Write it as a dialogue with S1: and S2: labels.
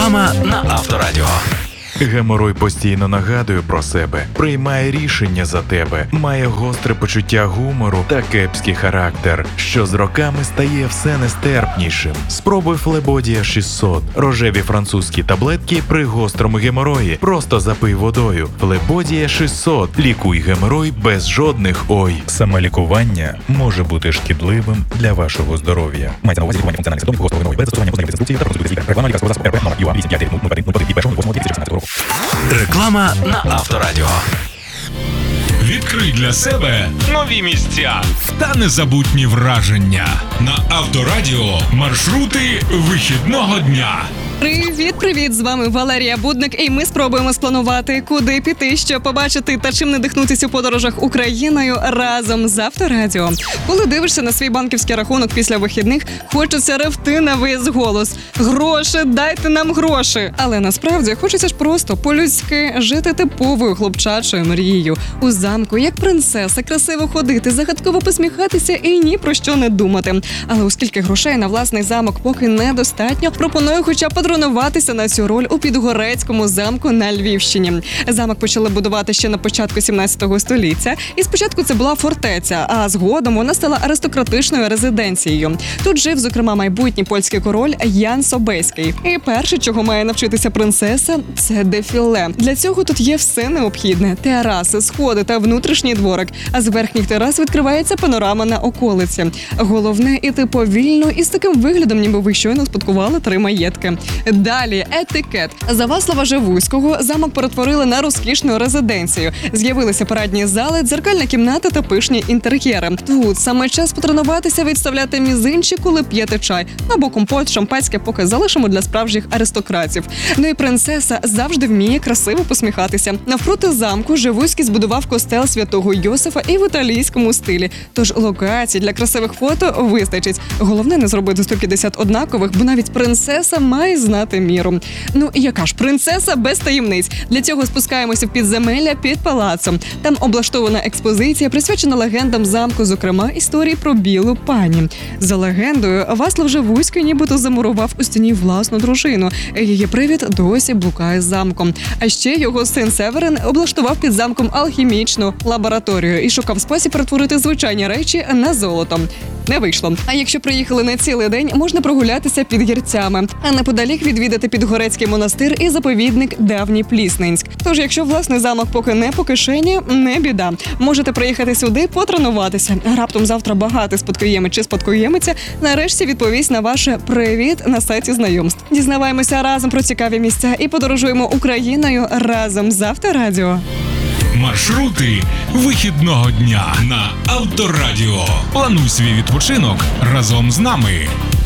S1: Реклама на Авторадіо.
S2: Геморой постійно нагадує про себе, приймає рішення за тебе, має гостре почуття гумору та кепський характер, що з роками стає все нестерпнішим. Спробуй Флебодія 600. Рожеві французькі таблетки при гострому геморої. Просто запий водою. Флебодія 600. Лікуй геморой без жодних «ой». Самолікування може бути шкідливим для вашого здоров'я. Мається на увазі лікування функціональних симптомів гострого геморою без застосування познайомитися з інструкцією та консультуйтесь з лікарем. Реклама лікарського засобу РП номер ЮА 85 року.
S1: Реклама на Авторадіо.
S3: Відкрий для себе нові місця та незабутні враження. На Авторадіо маршрути вихідного дня.
S4: Привіт! З вами Валерія Будник, і ми спробуємо спланувати, куди піти, що побачити та чим надихнутися у подорожах Україною разом з Авторадіо. Коли дивишся на свій банківський рахунок після вихідних, хочеться ревти на весь голос. Гроші, дайте нам гроші! Але насправді хочеться ж просто по-людськи жити типовою хлопчачою мрією. У замку, як принцеса, красиво ходити, загадково посміхатися і ні про що не думати. Але оскільки грошей на власний замок поки недостатньо, пропоную хоча б патронуватися на цю роль у Підгорецькому замку на Львівщині. Замок почали будувати ще на початку 17 століття, і спочатку це була фортеця, а згодом вона стала аристократичною резиденцією. Тут жив, зокрема, майбутній польський король Ян Собеський. І перше, чого має навчитися принцеса, це дефіле. Для цього тут є все необхідне: тераси, сходи та внутрішній дворик. А з верхніх терас відкривається панорама на околиці. Головне – іти повільно і з таким виглядом, ніби ви щойно спадкували 3 маєтки. Далі – етикет. За Васлава Живуського замок перетворили на розкішну резиденцію. З'явилися парадні зали, дзеркальна кімната та пишні інтер'єри. Тут саме час потренуватися відставляти мізинчик, коли п'єте чай. Або компот, шампанське поки залишимо для справжніх аристократів. Ну і принцеса завжди вміє красиво посміхатися. Навпроти замку Живуський збудував костел святого Йосифа і в італійському стилі. Тож локацій для красивих фото вистачить. Головне не зробити 150 однакових, бо навіть принцеса має знати міру. Ну і яка ж принцеса без таємниць? Для цього спускаємося в підземелля під палацом. Там облаштована експозиція, присвячена легендам замку, зокрема історії про білу пані. За легендою, Васлав Живуський нібито замурував у стіні власну дружину. Її привід досі блукає замком. А ще його син Северин облаштував під замком алхімічну лабораторію і шукав спосіб перетворити звичайні речі на золото. Не вийшло. А якщо приїхали на цілий день, можна прогулятися під гірцями, а неподалік відвідати Підгорецький монастир і заповідник Давній Плісненськ. Тож, якщо власний замок поки не по кишені, не біда. Можете приїхати сюди потренуватися. Раптом завтра багатий спадкоємець чи спадкоємиця нарешті відповість на ваше «Привіт» на сайті знайомств. Дізнаваємося разом про цікаві місця і подорожуємо Україною разом з Авторадіо.
S3: Маршрути вихідного дня на Авторадіо. Плануй свій відпочинок разом з нами.